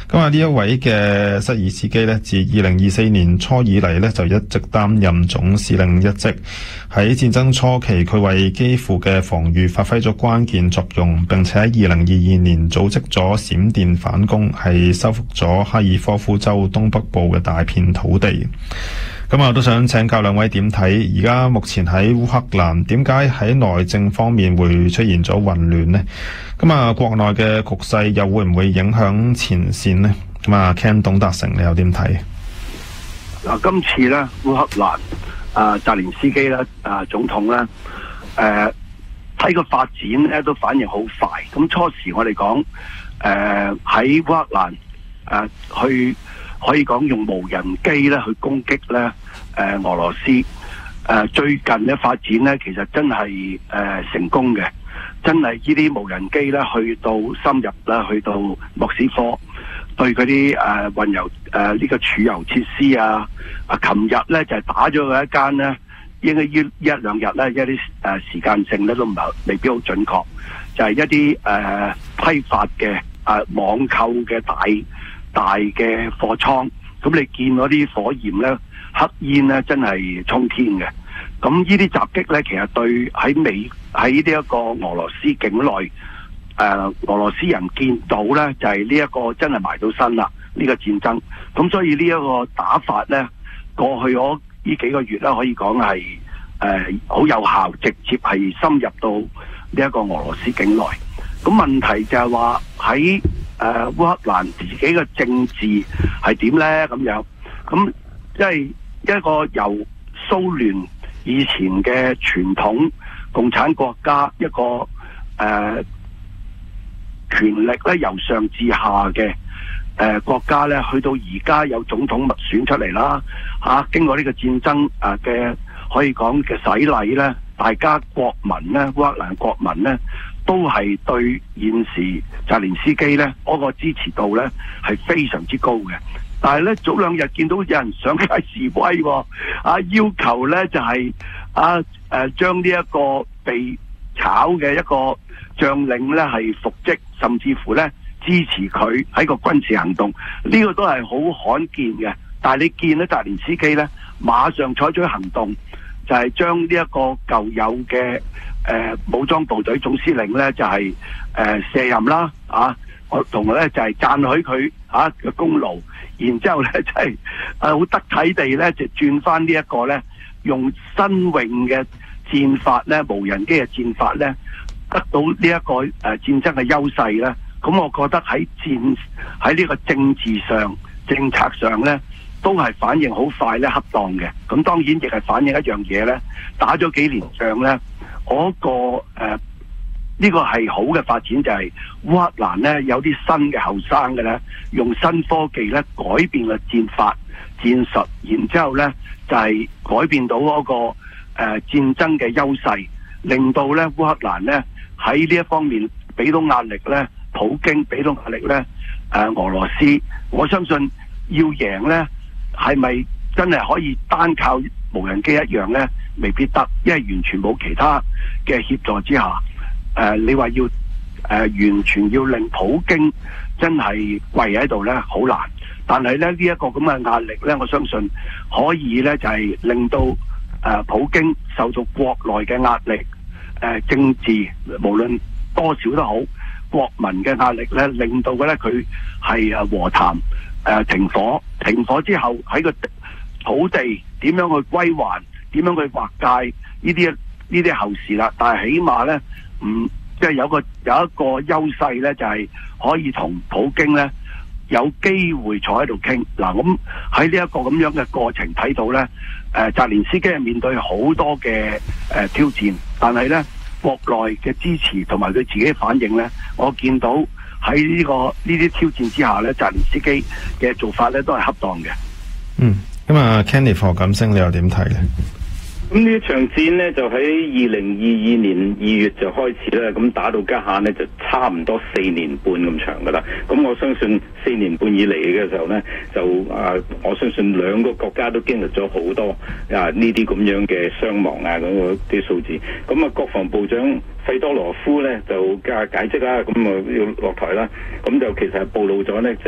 咁啊，呢一位嘅失事司機呢，自2024年初以嚟呢，就一直擔任總司令一職。喺戰爭初期，佢為基輔嘅防禦發揮咗關鍵作用，並且喺2022年組織咗閃電反攻，係收復咗哈爾科夫州東北部嘅大片土地。咁我都想請教兩位點睇，而家目前喺烏克蘭點解喺內政方面會出現咗混亂呢？咁啊，國內嘅局勢又會唔會影響前線呢？咁啊，Ken 董達成你又點睇？ 嗱，今次咧烏克蘭澤連斯基咧總統咧睇個發展咧都反應好快。咁初時我哋講喺烏克蘭去可以講用無人機咧去攻擊咧俄羅斯。最近咧發展咧其實真係成功嘅，真係呢啲無人機咧去到深入啦，去到莫斯科，對嗰啲運油呢個儲油設施啊，琴日咧就係打咗佢一間咧，應該一兩日咧一啲時間性咧都唔係未必好準確，就係一啲批發嘅網購嘅大嘅貨倉，咁你見嗰啲火焰咧黑煙咧真係衝天嘅。咁呢啲襲擊咧，其實對喺呢一個俄羅斯境內，俄羅斯人見到咧就係呢一個真係埋到身啦，呢個戰爭。咁所以呢一個打法咧，過去嗰呢幾個月咧，可以講係好有效，直接係深入到呢一個俄羅斯境內。咁問題就係話喺烏克蘭自己嘅政治係點咧？咁樣咁即係一個由蘇聯以前嘅傳統共產國家一個權力咧由上至下嘅國家咧，去到而家有總統物選出嚟啦嚇，經過呢個戰爭嘅可以講嘅洗禮咧，大家國民咧烏克蘭國民咧都係對現時澤連斯基咧嗰個支持度咧係非常之高嘅。但係咧早兩日見到有人上街示威，要求咧就係將呢一個被炒嘅一個將領咧係復職，甚至乎咧支持佢喺個軍事行動，呢個都係好罕見嘅。但係你見咧澤連斯基咧馬上採取行動，就係將呢一個舊有嘅武裝部隊總司令咧就係卸任啦我同埋咧就係讚許佢嘅功勞。然之後咧，真係好得體地咧，就轉翻呢一個咧，用新穎嘅戰法咧，無人機嘅戰法咧，得到呢一個戰爭嘅優勢咧。咁我覺得喺呢個政治上、政策上咧，都係反應好快咧，恰當嘅。咁當然亦係反映一樣嘢咧，打咗幾年仗咧，嗰個呢個係好嘅發展，就係烏克蘭咧有啲新嘅後生嘅咧，用新科技咧改變個戰法戰術，然之後咧就係改變到嗰個戰爭嘅優勢，令到咧烏克蘭咧喺呢一方面俾到壓力咧，普京俾到壓力咧俄羅斯。我相信要贏咧，係咪真係可以單靠無人機一樣咧？未必得，因為完全冇其他嘅協助之下。你話要完全要令普京真係跪喺度咧，好難。但係咧呢一個咁嘅壓力咧，我相信可以咧就係令到普京受到國內嘅壓力，政治無論多少都好，國民嘅壓力咧，令到嘅咧佢係和談停火之後喺個土地點樣去歸還，點樣去劃界呢啲後事啦。但係起碼咧。即係有一個優勢咧，就係可以同普京咧有機會坐喺度傾。嗱，咁喺呢一個咁樣嘅過程睇到咧，澤連斯基係面對好多嘅挑戰，但係咧國內嘅支持同埋佢自己反應咧，我見到喺呢啲挑戰之下咧，澤連斯基嘅做法咧都係恰當嘅。 咁啊 Kenny 何錦星你又點睇咧？ 咁呢一場戰呢，就喺2022年2月就開始啦，咁打到家下呢，就差唔多4年半咁長噶啦。咁我相信4年半以嚟嘅時候呢，就我相信兩個國家都經歷咗好多呢啲咁樣嘅傷亡嗰啲數字。咁國防部長費多羅夫呢，就解職啦，咁要落台啦。咁就其實係暴露咗呢。